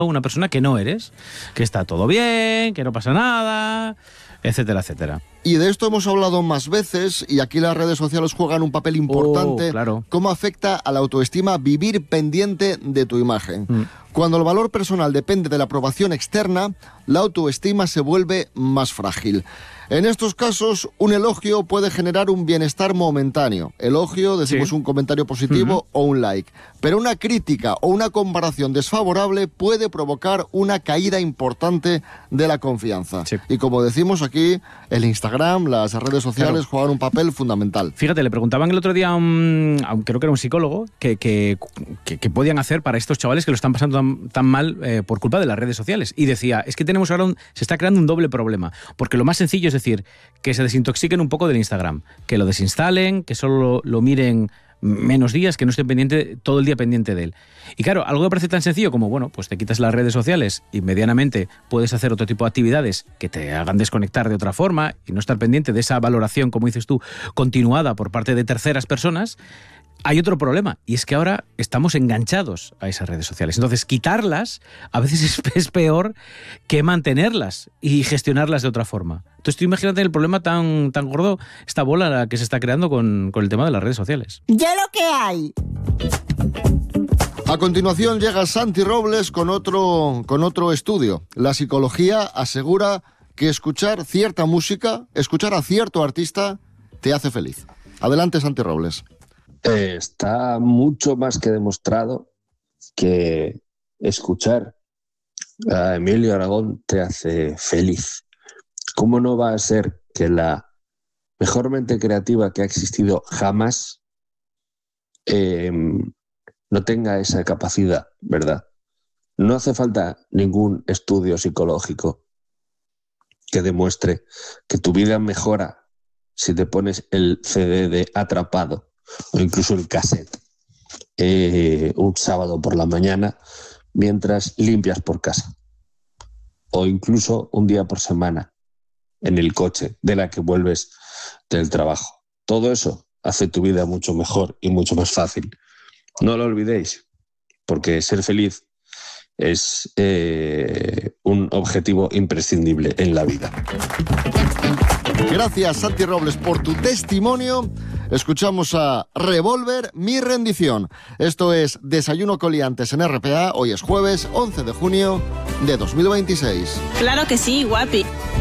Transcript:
una persona que no eres, que está todo bien, que no pasa nada, etcétera, etcétera. Y de esto hemos hablado más veces, y aquí las redes sociales juegan un papel importante. Claro. ¿Cómo afecta a la autoestima vivir pendiente de tu imagen? Cuando el valor personal depende de la aprobación externa, la autoestima se vuelve más frágil. En estos casos, un elogio puede generar un bienestar momentáneo. Elogio, decimos un comentario positivo o un like. Pero una crítica o una comparación desfavorable puede provocar una caída importante de la confianza. Sí. Y como decimos aquí, el Instagram, las redes sociales juegan un papel fundamental. Fíjate, le preguntaban el otro día a creo que era un psicólogo, qué podían hacer para estos chavales que lo están pasando tan mal por culpa de las redes sociales. Y decía, es que tenemos ahora se está creando un doble problema. Porque lo más sencillo es decir, que se desintoxiquen un poco del Instagram, que lo desinstalen, que solo lo miren menos días, que no estén todo el día pendiente de él. Y claro, algo que parece tan sencillo como, bueno, pues te quitas las redes sociales y medianamente puedes hacer otro tipo de actividades que te hagan desconectar de otra forma y no estar pendiente de esa valoración, como dices tú, continuada por parte de terceras personas. Hay otro problema, y es que ahora estamos enganchados a esas redes sociales. Entonces, quitarlas a veces es peor que mantenerlas y gestionarlas de otra forma. Entonces, tú imagínate el problema tan gordo, esta bola que se está creando con el tema de las redes sociales. ¡Ya lo que hay! A continuación llega Santi Robles con otro estudio. La psicología asegura que escuchar cierta música, escuchar a cierto artista, te hace feliz. Adelante, Santi Robles. Está mucho más que demostrado que escuchar a Emilio Aragón te hace feliz. ¿Cómo no va a ser que la mejor mente creativa que ha existido jamás no tenga esa capacidad, verdad? No hace falta ningún estudio psicológico que demuestre que tu vida mejora si te pones el CD de Atrapado o incluso el cassette un sábado por la mañana mientras limpias por casa, o incluso un día por semana en el coche de la que vuelves del trabajo. Todo eso hace tu vida mucho mejor y mucho más fácil. No lo olvidéis, porque ser feliz es un objetivo imprescindible en la vida. Gracias, Santi Robles, por tu testimonio. Escuchamos a Revolver, Mi Rendición. Esto es Desayuno Coliantes en RPA. Hoy es jueves 11 de junio de 2026. Claro que sí, guapi.